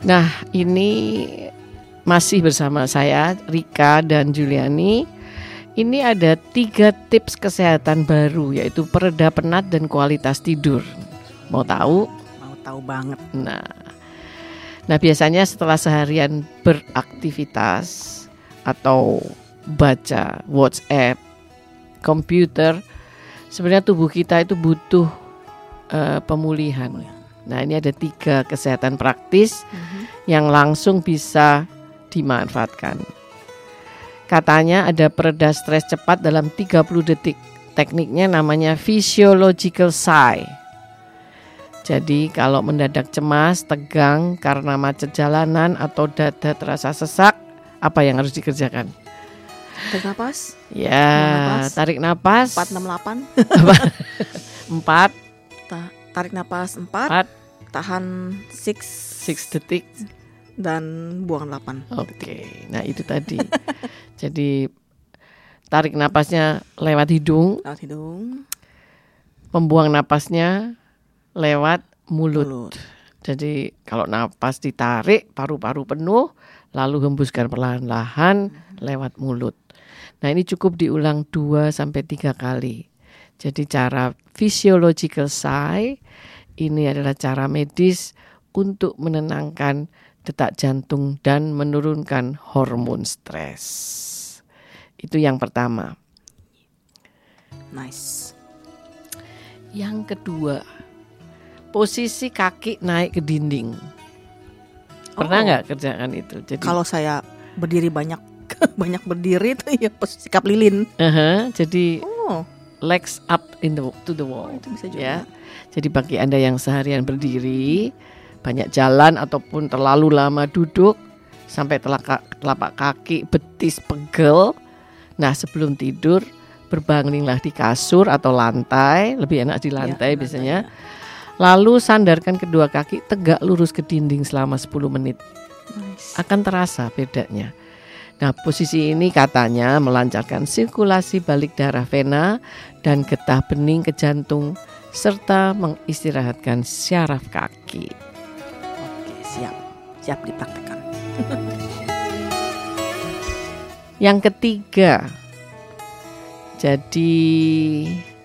Nah, ini masih bersama saya Rika dan Juliani. Ini ada 3 tips kesehatan baru, yaitu pereda penat dan kualitas tidur. Mau tahu? Mau tahu banget. Nah, biasanya setelah seharian beraktivitas atau baca WhatsApp, komputer, sebenarnya tubuh kita itu butuh pemulihan. Nah, ini ada 3 kesehatan praktis yang langsung bisa dimanfaatkan. Katanya ada pereda stres cepat dalam 30 detik. Tekniknya namanya physiological sigh. Jadi kalau mendadak cemas, tegang karena macet jalanan atau dada terasa sesak, apa yang harus dikerjakan? Tarik napas. Ya, tarik napas. 468. 4. Tarik napas 4. Tahan 6 detik. Dan buang 8. Oke, nah itu tadi. Jadi tarik napasnya lewat hidung. Lewat hidung. Membuang napasnya lewat mulut. Jadi kalau napas ditarik, paru-paru penuh, lalu hembuskan perlahan-lahan lewat mulut. Nah, ini cukup diulang 2-3 kali. Jadi cara physiological sigh ini adalah cara medis untuk menenangkan detak jantung dan menurunkan hormon stres. Itu yang pertama. Nice. Yang kedua, posisi kaki naik ke dinding. Pernah nggak kerjakan itu? Jadi kalau saya berdiri banyak berdiri itu ya posisi sikap lilin. Jadi legs up to the wall. Itu bisa juga. Ya. Jadi bagi Anda yang seharian berdiri, banyak jalan ataupun terlalu lama duduk sampai telapak kaki, betis pegel. Nah, sebelum tidur berbaringlah di kasur atau lantai, lebih enak di lantai biasanya. Lalu sandarkan kedua kaki tegak lurus ke dinding selama 10 menit. Nice. Akan terasa bedanya. Nah, posisi ini katanya melancarkan sirkulasi balik darah vena dan getah bening ke jantung serta mengistirahatkan syaraf kaki. Oke, siap dipraktekkan. Yang ketiga, jadi